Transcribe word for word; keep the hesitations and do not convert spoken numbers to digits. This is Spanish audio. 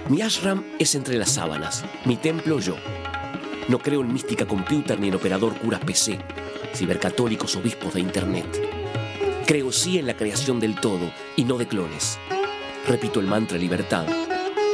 Mi ashram es entre las sábanas, mi templo yo. No creo en mística computer ni en operador curas P C, cibercatólicos obispos de internet. Creo sí en la creación del todo y no de clones. Repito el mantra libertad.